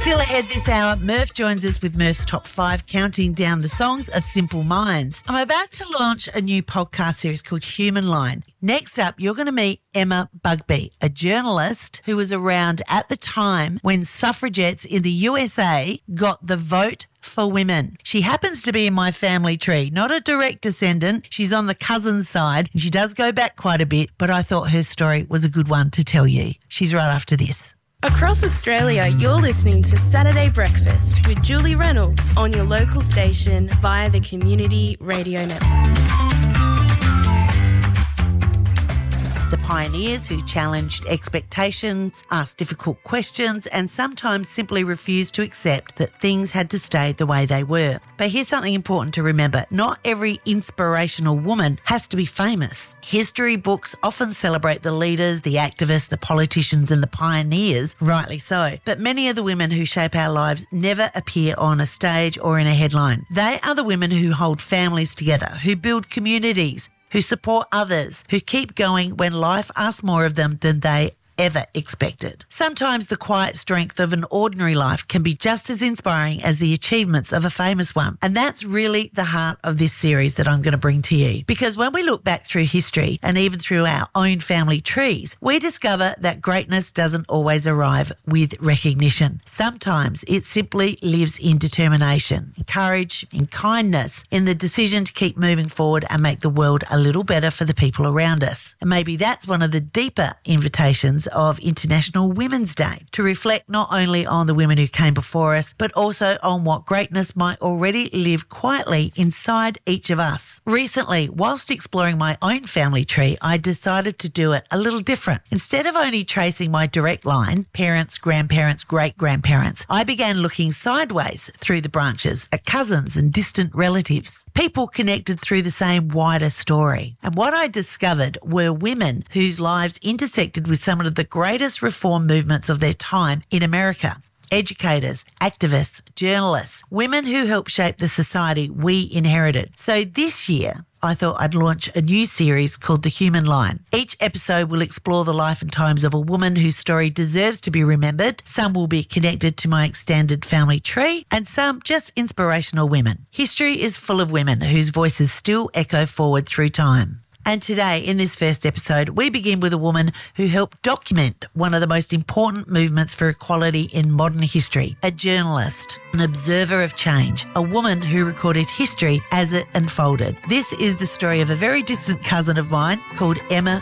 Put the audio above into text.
Still ahead this hour, Murph joins us with Murph's Top 5, counting down the songs of Simple Minds. I'm about to launch a new podcast series called Human Line. Next up, you're going to meet Emma Bugbee, a journalist who was around at the time when suffragettes in the USA got the vote for women. She happens to be in my family tree, not a direct descendant. She's on the cousin's side, and she does go back quite a bit, but I thought her story was a good one to tell you. She's right after this. Across Australia, you're listening to Saturday Breakfast with Julie Reynolds on your local station via the Community Radio Network. The pioneers who challenged expectations, asked difficult questions, and sometimes simply refused to accept that things had to stay the way they were. But here's something important to remember. Not every inspirational woman has to be famous. History books often celebrate the leaders, the activists, the politicians, and the pioneers, rightly so. But many of the women who shape our lives never appear on a stage or in a headline. They are the women who hold families together, who build communities, who support others, who keep going when life asks more of them than they ever expected. Sometimes the quiet strength of an ordinary life can be just as inspiring as the achievements of a famous one. And that's really the heart of this series that I'm going to bring to you. Because when we look back through history and even through our own family trees, we discover that greatness doesn't always arrive with recognition. Sometimes it simply lives in determination, in courage, in kindness, in the decision to keep moving forward and make the world a little better for the people around us. And maybe that's one of the deeper invitations of International Women's Day, to reflect not only on the women who came before us, but also on what greatness might already live quietly inside each of us. Recently, whilst exploring my own family tree, I decided to do it a little different. Instead of only tracing my direct line, parents, grandparents, great-grandparents, I began looking sideways through the branches at cousins and distant relatives, people connected through the same wider story. And what I discovered were women whose lives intersected with some of the greatest reform movements of their time in America. Educators, activists, journalists, women who helped shape the society we inherited. So this year, I thought I'd launch a new series called The Human Line. Each episode will explore the life and times of a woman whose story deserves to be remembered. Some will be connected to my extended family tree, and some just inspirational women. History is full of women whose voices still echo forward through time. And today, in this first episode, we begin with a woman who helped document one of the most important movements for equality in modern history, a journalist, an observer of change, a woman who recorded history as it unfolded. This is the story of a very distant cousin of mine called Emma